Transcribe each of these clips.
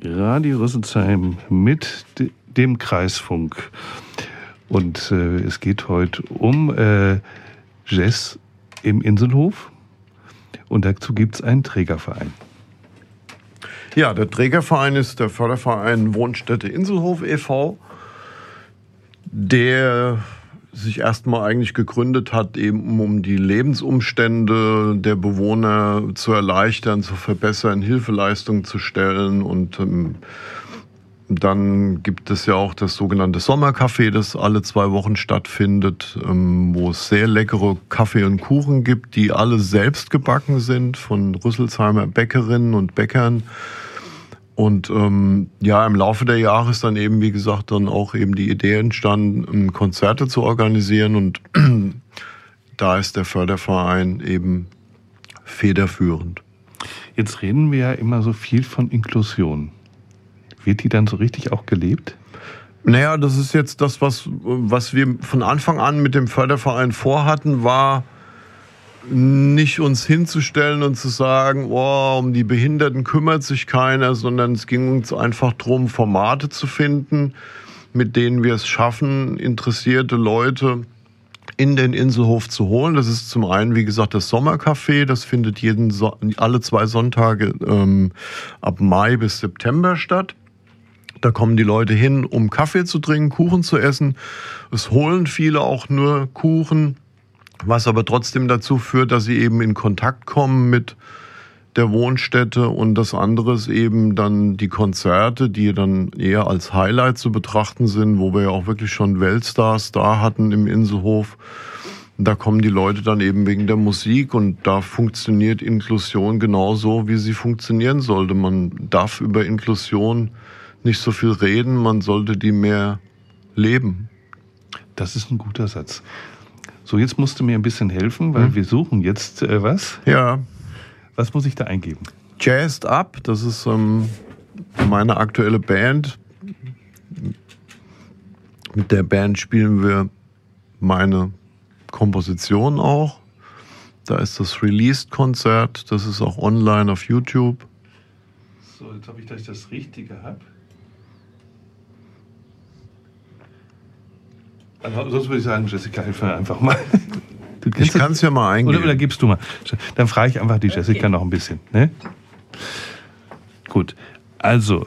Radio Rüsselsheim mit dem Kreisfunk. Und es geht heute um Jazz im Inselhof. Und dazu gibt es einen Trägerverein. Ja, der Trägerverein ist der Förderverein Wohnstätte Inselhof e.V., der sich erstmal eigentlich gegründet hat, eben um die Lebensumstände der Bewohner zu erleichtern, zu verbessern, Hilfeleistungen zu stellen. Und dann gibt es ja auch das sogenannte Sommercafé, das alle 2 Wochen stattfindet, wo es sehr leckere Kaffee und Kuchen gibt, die alle selbst gebacken sind von Rüsselsheimer Bäckerinnen und Bäckern. Und ja, im Laufe der Jahre ist dann eben, wie gesagt, dann auch eben die Idee entstanden, Konzerte zu organisieren. Und da ist der Förderverein eben federführend. Jetzt reden wir ja immer so viel von Inklusion. Wird die dann so richtig auch gelebt? Naja, das ist jetzt das, was wir von Anfang an mit dem Förderverein vorhatten, war nicht uns hinzustellen und zu sagen, oh, um die Behinderten kümmert sich keiner, sondern es ging uns einfach darum, Formate zu finden, mit denen wir es schaffen, interessierte Leute in den Inselhof zu holen. Das ist zum einen, wie gesagt, das Sommercafé. Das findet alle 2 Sonntage ab Mai bis September statt. Da kommen die Leute hin, um Kaffee zu trinken, Kuchen zu essen. Es holen viele auch nur Kuchen, was aber trotzdem dazu führt, dass sie eben in Kontakt kommen mit der Wohnstätte. Und das andere ist eben dann die Konzerte, die dann eher als Highlight zu betrachten sind, wo wir ja auch wirklich schon Weltstars da hatten im Inselhof. Da kommen die Leute dann eben wegen der Musik und da funktioniert Inklusion genauso, wie sie funktionieren sollte. Man darf über Inklusion nicht so viel reden, man sollte die mehr leben. Das ist ein guter Satz. So, jetzt musst du mir ein bisschen helfen, weil wir suchen jetzt was. Ja. Was muss ich da eingeben? Jazzed Up, das ist meine aktuelle Band. Mit der Band spielen wir meine Komposition auch. Da ist das Released-Konzert, das ist auch online auf YouTube. So, jetzt habe ich, dass ich das Richtige habe. Also, sonst würde ich sagen, Jessica, hilf mir einfach mal. Ich kann es ja mal eingeben. Oder gibst du mal. Dann frage ich einfach die Jessica noch ein bisschen. Ne? Gut. Also,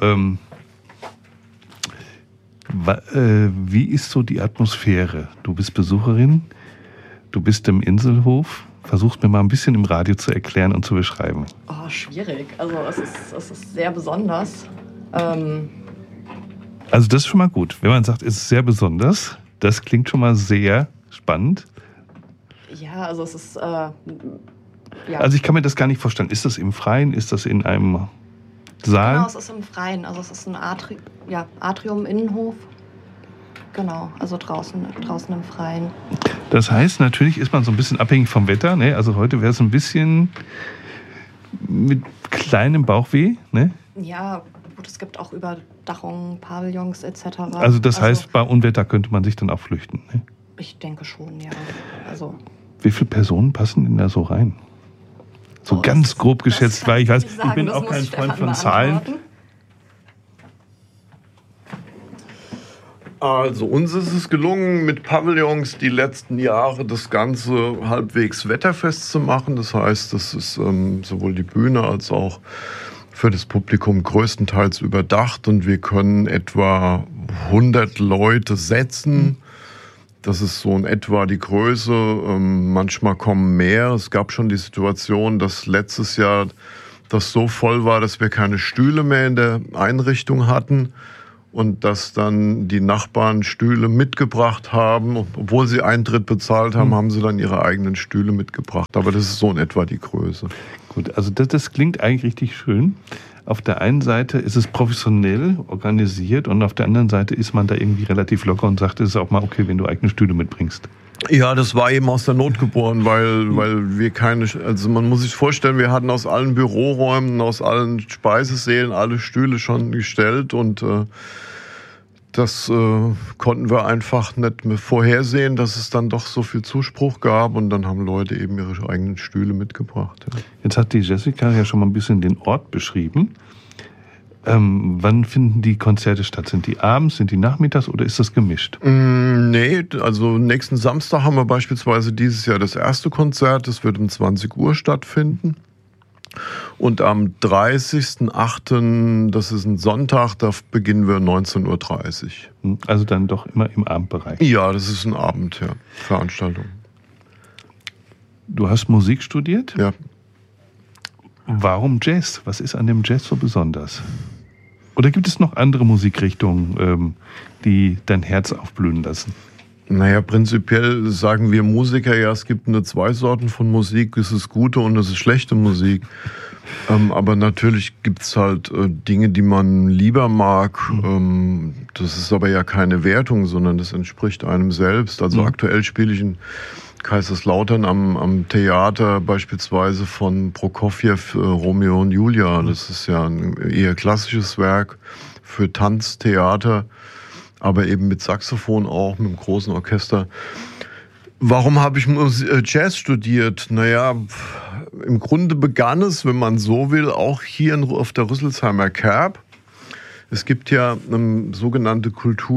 wie ist so die Atmosphäre? Du bist Besucherin, du bist im Inselhof. Versuch's mir mal ein bisschen im Radio zu erklären und zu beschreiben. Oh, schwierig. Also es ist sehr besonders. Also das ist schon mal gut. Wenn man sagt, es ist sehr besonders, das klingt schon mal sehr spannend. Ja, also es ist... ja. Also ich kann mir das gar nicht vorstellen. Ist das im Freien? Ist das in einem Saal? Genau, es ist im Freien. Also es ist ein Atrium-Innenhof. Genau, also draußen im Freien. Das heißt, natürlich ist man so ein bisschen abhängig vom Wetter. Ne? Also heute wäre es ein bisschen mit kleinem Bauchweh. Ne? Ja, gut, es gibt auch Überdachungen, Pavillons etc. Also das heißt, bei Unwetter könnte man sich dann auch flüchten. Ne? Ich denke schon, ja. Also, wie viele Personen passen denn da so rein? So ganz grob geschätzt, weil ich weiß, ich bin auch kein Freund von Zahlen. Also uns ist es gelungen, mit Pavillons die letzten Jahre das Ganze halbwegs wetterfest zu machen. Das heißt, das ist sowohl die Bühne als auch für das Publikum größtenteils überdacht und wir können etwa 100 Leute setzen. Das ist so in etwa die Größe. Manchmal kommen mehr. Es gab schon die Situation, dass letztes Jahr das so voll war, dass wir keine Stühle mehr in der Einrichtung hatten. Und dass dann die Nachbarn Stühle mitgebracht haben. Obwohl sie Eintritt bezahlt haben, haben sie dann ihre eigenen Stühle mitgebracht. Aber das ist so in etwa die Größe. Gut, also das klingt eigentlich richtig schön. Auf der einen Seite ist es professionell organisiert und auf der anderen Seite ist man da irgendwie relativ locker und sagt, es ist auch mal okay, wenn du eigene Stühle mitbringst. Ja, das war eben aus der Not geboren, weil wir also man muss sich vorstellen, wir hatten aus allen Büroräumen, aus allen Speisesälen alle Stühle schon gestellt und das konnten wir einfach nicht mehr vorhersehen, dass es dann doch so viel Zuspruch gab und dann haben Leute eben ihre eigenen Stühle mitgebracht. Ja. Jetzt hat die Jessica ja schon mal ein bisschen den Ort beschrieben. Wann finden die Konzerte statt? Sind die abends, sind die nachmittags oder ist das gemischt? Nee, also nächsten Samstag haben wir beispielsweise dieses Jahr das erste Konzert. Das wird um 20 Uhr stattfinden. Und am 30.08., das ist ein Sonntag, da beginnen wir 19.30 Uhr. Also dann doch immer im Abendbereich. Ja, das ist ein Abend, ja, Veranstaltung. Du hast Musik studiert? Ja. Warum Jazz? Was ist an dem Jazz so besonders? Oder gibt es noch andere Musikrichtungen, die dein Herz aufblühen lassen? Naja, prinzipiell sagen wir Musiker ja, es gibt nur zwei Sorten von Musik. Es ist gute und es ist schlechte Musik. Aber natürlich gibt es halt Dinge, die man lieber mag. Das ist aber ja keine Wertung, sondern das entspricht einem selbst. Also aktuell spiele ich in Kaiserslautern am Theater beispielsweise von Prokofjew Romeo und Julia. Das ist ja ein eher klassisches Werk für Tanz, Theater, aber eben mit Saxophon auch, mit einem großen Orchester. Warum habe ich Jazz studiert? Naja, im Grunde begann es, wenn man so will, auch hier auf der Rüsselsheimer Kerb. Es gibt ja sogenannte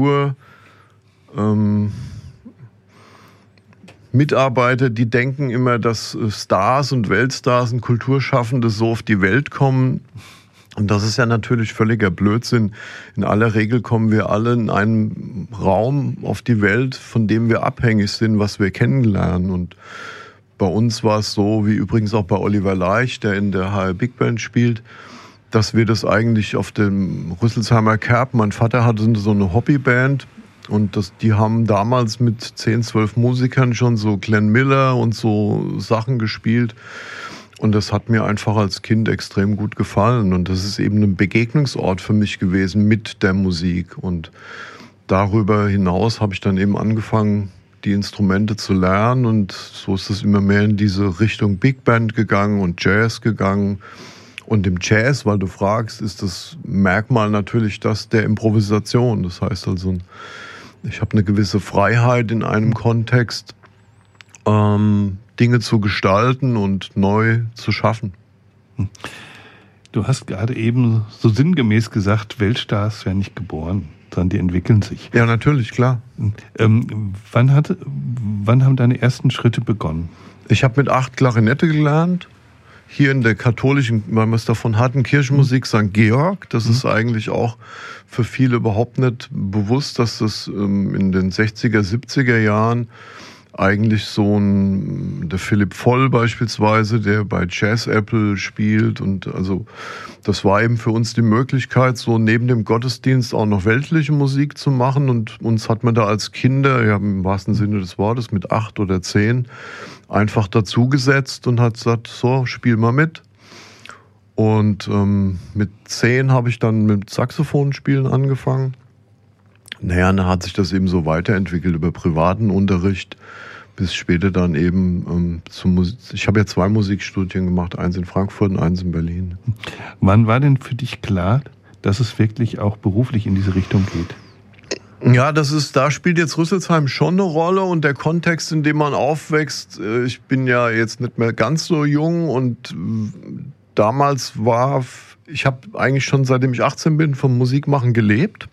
Mitarbeiter, die denken immer, dass Stars und Weltstars und Kulturschaffende so auf die Welt kommen. Und das ist ja natürlich völliger Blödsinn. In aller Regel kommen wir alle in einem Raum auf die Welt, von dem wir abhängig sind, was wir kennenlernen. Und bei uns war es so, wie übrigens auch bei Oliver Leich, der in der HR Big Band spielt, dass wir das eigentlich auf dem Rüsselsheimer Kerb, mein Vater hatte so eine Hobbyband, und die haben damals mit 10, 12 Musikern schon so Glenn Miller und so Sachen gespielt. Und das hat mir einfach als Kind extrem gut gefallen. Und das ist eben ein Begegnungsort für mich gewesen mit der Musik. Und darüber hinaus habe ich dann eben angefangen, die Instrumente zu lernen. Und so ist es immer mehr in diese Richtung Big Band gegangen und Jazz gegangen. Und im Jazz, weil du fragst, ist das Merkmal natürlich das der Improvisation. Das heißt also, ich habe eine gewisse Freiheit in einem Kontext, Dinge zu gestalten und neu zu schaffen. Du hast gerade eben so sinngemäß gesagt, Weltstars werden nicht geboren, sondern die entwickeln sich. Ja, natürlich, klar. Wann haben deine ersten Schritte begonnen? Ich habe mit 8 Klarinette gelernt. Hier in der katholischen, weil wir es davon hatten, Kirchenmusik St. Georg. Das ist eigentlich auch für viele überhaupt nicht bewusst, dass das in den 60er, 70er Jahren eigentlich der Philipp Voll beispielsweise, der bei Jazz Apple spielt. Und also das war eben für uns die Möglichkeit, so neben dem Gottesdienst auch noch weltliche Musik zu machen. Und uns hat man da als Kinder, ja im wahrsten Sinne des Wortes, mit 8 oder 10 einfach dazugesetzt und hat gesagt, so, spiel mal mit. Und mit 10 habe ich dann mit Saxophonspielen angefangen. Naja, dann hat sich das eben so weiterentwickelt über privaten Unterricht, bis später dann eben zum Musik. Ich habe ja 2 Musikstudien gemacht, eins in Frankfurt und eins in Berlin. Wann war denn für dich klar, dass es wirklich auch beruflich in diese Richtung geht? Ja, da spielt jetzt Rüsselsheim schon eine Rolle und der Kontext, in dem man aufwächst. Ich bin ja jetzt nicht mehr ganz so jung und damals ich habe eigentlich schon seitdem ich 18 bin vom Musikmachen gelebt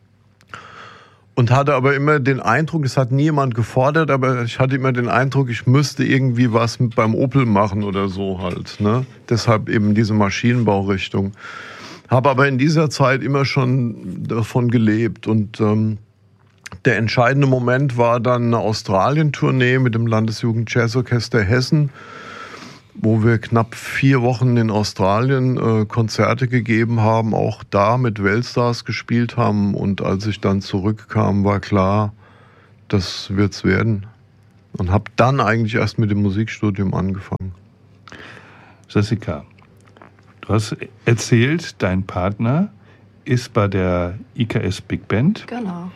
und hatte aber immer den Eindruck, es hat nie jemand gefordert, aber ich hatte immer den Eindruck, ich müsste irgendwie was beim Opel machen oder so halt, ne? Deshalb eben diese Maschinenbaurichtung. Habe aber in dieser Zeit immer schon davon gelebt und der entscheidende Moment war dann eine Australien-Tournee mit dem Landesjugend-Jazzorchester Hessen, wo wir knapp 4 Wochen in Australien Konzerte gegeben haben, auch da mit Weltstars gespielt haben. Und als ich dann zurückkam, war klar, das wird's werden. Und habe dann eigentlich erst mit dem Musikstudium angefangen. Jessica, du hast erzählt, dein Partner ist bei der IKS Big Band. Genau.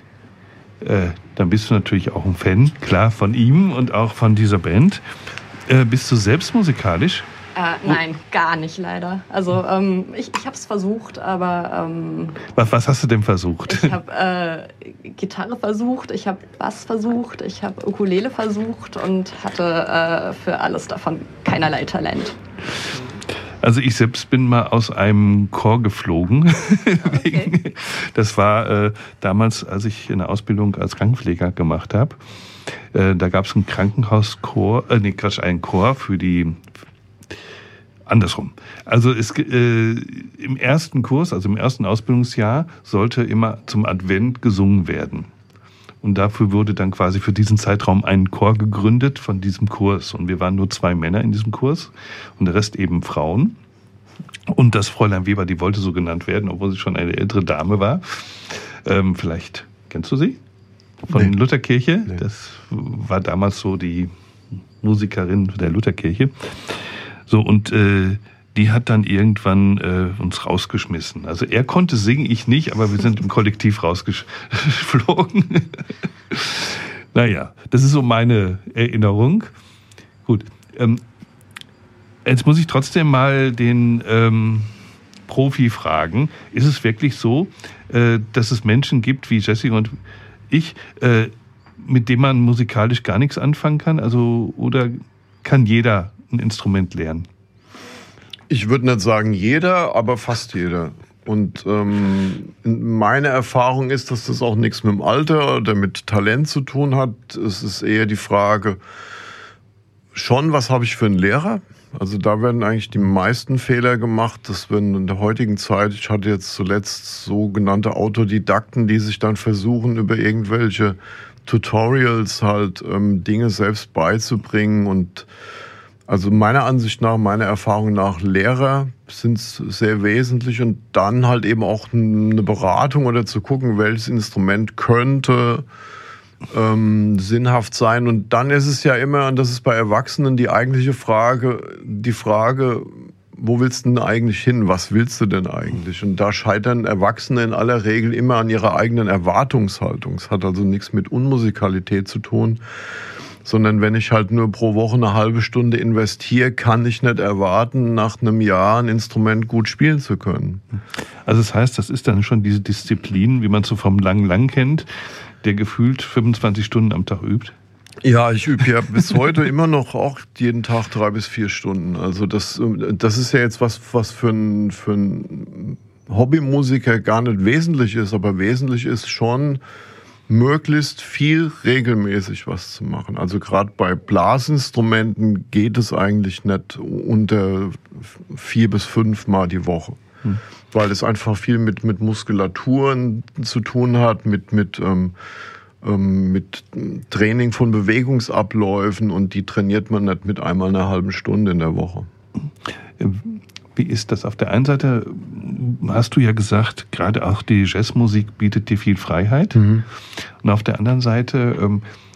Dann bist du natürlich auch ein Fan, klar, von ihm und auch von dieser Band. Bist du selbst musikalisch? Nein, gar nicht leider. Also ich habe es versucht, aber... Was hast du denn versucht? Ich habe Gitarre versucht, ich habe Bass versucht, ich habe Ukulele versucht und hatte für alles davon keinerlei Talent. Also ich selbst bin mal aus einem Chor geflogen. Okay. Das war damals, als ich eine Ausbildung als Krankenpfleger gemacht habe. Da gab es einen Krankenhauschor, einen Chor für die... Andersrum. Also im ersten Kurs, also im ersten Ausbildungsjahr, sollte immer zum Advent gesungen werden. Und dafür wurde dann quasi für diesen Zeitraum ein Chor gegründet von diesem Kurs. Und wir waren nur 2 Männer in diesem Kurs und der Rest eben Frauen. Und das Fräulein Weber, die wollte so genannt werden, obwohl sie schon eine ältere Dame war. Vielleicht kennst du sie? Von Lutherkirche. Nee. Das war damals so die Musikerin der Lutherkirche. So, und die hat dann irgendwann uns rausgeschmissen. Also er konnte singen, ich nicht, aber wir sind im Kollektiv rausgeflogen. Naja, das ist so meine Erinnerung. Gut, jetzt muss ich trotzdem mal den Profi fragen. Ist es wirklich so, dass es Menschen gibt wie Jessica und ich, mit denen man musikalisch gar nichts anfangen kann? Also, oder kann jeder ein Instrument lernen? Ich würde nicht sagen jeder, aber fast jeder. Und meine Erfahrung ist, dass das auch nichts mit dem Alter oder mit Talent zu tun hat. Es ist eher die Frage, schon, was habe ich für einen Lehrer? Also da werden eigentlich die meisten Fehler gemacht. Das werden in der heutigen Zeit, ich hatte jetzt zuletzt sogenannte Autodidakten, die sich dann versuchen, über irgendwelche Tutorials halt Dinge selbst beizubringen. Und also meiner Ansicht nach, meiner Erfahrung nach, Lehrer sind sehr wesentlich und dann halt eben auch eine Beratung oder zu gucken, welches Instrument könnte sinnhaft sein. Und dann ist es ja immer, und das ist bei Erwachsenen die eigentliche Frage, wo willst du denn eigentlich hin? Was willst du denn eigentlich? Und da scheitern Erwachsene in aller Regel immer an ihrer eigenen Erwartungshaltung. Es hat also nichts mit Unmusikalität zu tun, sondern wenn ich halt nur pro Woche eine halbe Stunde investiere, kann ich nicht erwarten, nach einem Jahr ein Instrument gut spielen zu können. Also das heißt, das ist dann schon diese Disziplin, wie man so vom Lang kennt, der gefühlt 25 Stunden am Tag übt? Ja, ich übe ja bis heute immer noch auch jeden Tag 3 bis 4 Stunden. Also das ist ja jetzt was für einen Hobbymusiker gar nicht wesentlich ist, aber wesentlich ist schon, möglichst viel regelmäßig was zu machen. Also gerade bei Blasinstrumenten geht es eigentlich nicht unter 4 bis 5 Mal die Woche. Weil es einfach viel mit Muskulaturen zu tun hat, mit Training von Bewegungsabläufen, und die trainiert man nicht mit einmal einer halben Stunde in der Woche. Wie ist das? Auf der einen Seite hast du ja gesagt, gerade auch die Jazzmusik bietet dir viel Freiheit. Und auf der anderen Seite,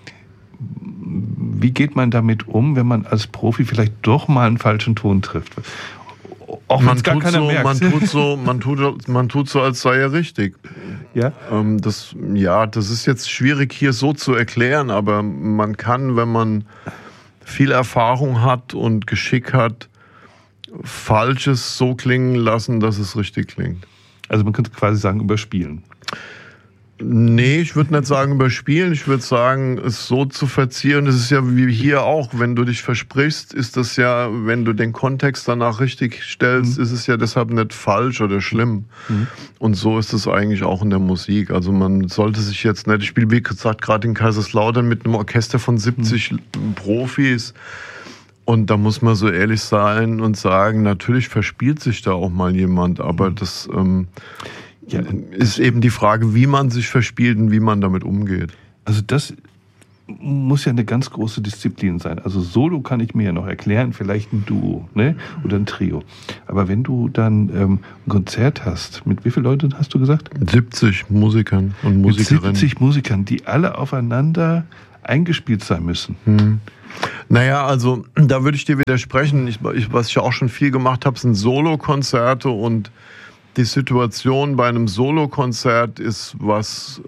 wie geht man damit um, wenn man als Profi vielleicht doch mal einen falschen Ton trifft? Auch wenn es gar keiner merkt. Man tut so, als sei er richtig. Ja? Das ist jetzt schwierig hier so zu erklären, aber man kann, wenn man viel Erfahrung hat und Geschick hat, Falsches so klingen lassen, dass es richtig klingt. Also man könnte quasi sagen, überspielen. Nee, ich würde nicht sagen überspielen, ich würde sagen, es so zu verzieren. Das ist ja wie hier auch, wenn du dich versprichst, ist das ja, wenn du den Kontext danach richtig stellst, ist es ja deshalb nicht falsch oder schlimm. Und so ist es eigentlich auch in der Musik. Also man sollte sich jetzt nicht, ich spiele wie gesagt gerade in Kaiserslautern mit einem Orchester von 70 Profis. Und da muss man so ehrlich sein und sagen, natürlich verspielt sich da auch mal jemand, aber das ist eben die Frage, wie man sich verspielt und wie man damit umgeht. Also das muss ja eine ganz große Disziplin sein. Also Solo kann ich mir ja noch erklären, vielleicht ein Duo, ne? Oder ein Trio. Aber wenn du dann ein Konzert hast, mit wie vielen Leuten hast du gesagt? 70 Musikern und Musikerinnen. Mit 70 Musikern, die alle aufeinander eingespielt sein müssen. Naja, also da würde ich dir widersprechen. Was ich ja auch schon viel gemacht habe, sind Solokonzerte, und die Situation bei einem Solokonzert ist, was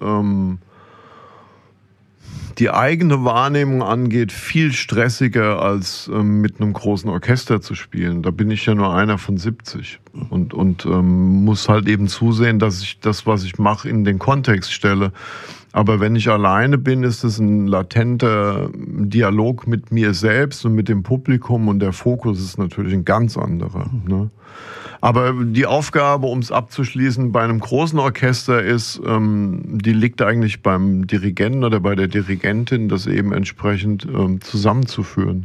die eigene Wahrnehmung angeht, viel stressiger als mit einem großen Orchester zu spielen. Da bin ich ja nur einer von 70 und muss halt eben zusehen, dass ich das, was ich mache, in den Kontext stelle. Aber wenn ich alleine bin, ist es ein latenter Dialog mit mir selbst und mit dem Publikum und der Fokus ist natürlich ein ganz anderer. Ne? Aber die Aufgabe, um es abzuschließen, bei einem großen Orchester ist, die liegt eigentlich beim Dirigenten oder bei der Dirigentin, das eben entsprechend zusammenzuführen.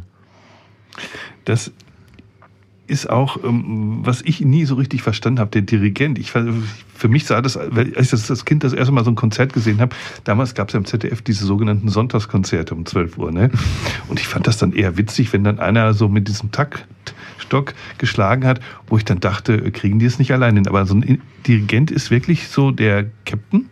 Das ist auch, was ich nie so richtig verstanden habe, der Dirigent. Für mich sah das, weil ich das Kind das erste Mal so ein Konzert gesehen habe, damals gab es ja im ZDF diese sogenannten Sonntagskonzerte um 12 Uhr. Ne? Und ich fand das dann eher witzig, wenn dann einer so mit diesem Taktstock geschlagen hat, wo ich dann dachte, kriegen die es nicht allein hin. Aber so ein Dirigent ist wirklich so der Captain?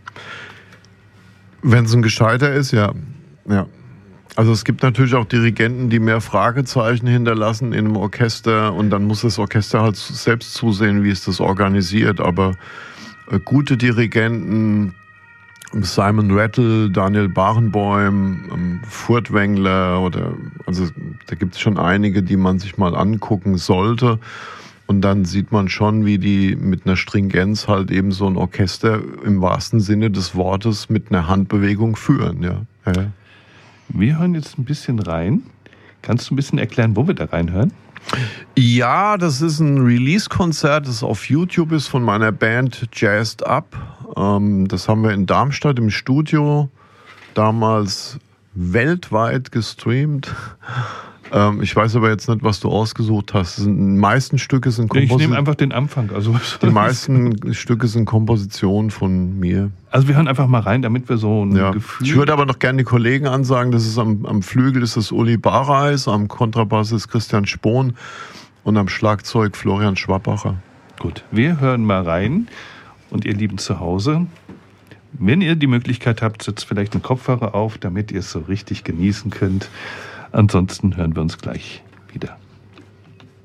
Wenn es ein Gescheiter ist, ja. Also es gibt natürlich auch Dirigenten, die mehr Fragezeichen hinterlassen in einem Orchester und dann muss das Orchester halt selbst zusehen, wie es das organisiert. Aber gute Dirigenten, Simon Rattle, Daniel Barenboim, Furtwängler also da gibt es schon einige, die man sich mal angucken sollte. Und dann sieht man schon, wie die mit einer Stringenz halt eben so ein Orchester im wahrsten Sinne des Wortes mit einer Handbewegung führen, ja. Wir hören jetzt ein bisschen rein. Kannst du ein bisschen erklären, wo wir da reinhören? Ja, das ist ein Release-Konzert, das auf YouTube ist von meiner Band Jazzed Up. Das haben wir in Darmstadt im Studio damals weltweit gestreamt. Ich weiß aber jetzt nicht, was du ausgesucht hast. Die meisten Stücke sind Kompositionen. Ich nehme einfach den Anfang. Also die meisten Stücke sind Kompositionen von mir. Also wir hören einfach mal rein, damit wir so ein Gefühl... Ich würde aber noch gerne die Kollegen ansagen, das ist am Flügel ist das Uli Bareis, am Kontrabass ist Christian Spohn und am Schlagzeug Florian Schwabbacher. Gut, wir hören mal rein und ihr Lieben zu Hause, wenn ihr die Möglichkeit habt, setzt vielleicht einen Kopfhörer auf, damit ihr es so richtig genießen könnt. Ansonsten hören wir uns gleich wieder.